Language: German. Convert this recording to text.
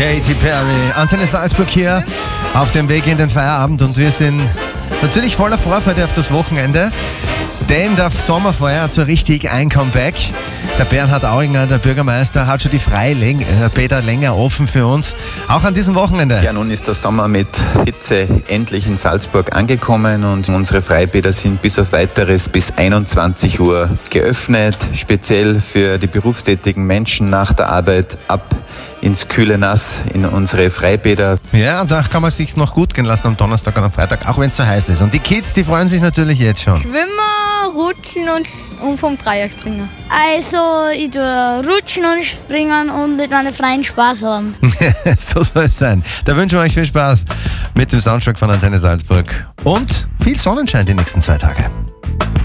Katy Perry, Antenne Salzburg hier auf dem Weg in den Feierabend und wir sind natürlich voller Vorfreude auf das Wochenende, denn der Sommerfeuer hat so richtig ein Comeback. Der Bernhard Auinger, der Bürgermeister, hat schon die Freibäder länger offen für uns, auch an diesem Wochenende. Ja, nun ist der Sommer mit Hitze endlich in Salzburg angekommen und unsere Freibäder sind bis auf Weiteres bis 21 Uhr geöffnet, speziell für die berufstätigen Menschen nach der Arbeit ab ins kühle Nass in unsere Freibäder. Ja, da kann man sich noch gut gehen lassen am Donnerstag und am Freitag, auch wenn es so heiß ist. Und die Kids, die freuen sich natürlich jetzt schon. Schwimmen, rutschen und vom Dreier springen. Also, ich tue rutschen und springen und mit meinen Freunden Spaß haben. So soll es sein. Da wünschen wir euch viel Spaß mit dem Soundtrack von Antenne Salzburg und viel Sonnenschein die nächsten 2 Tage.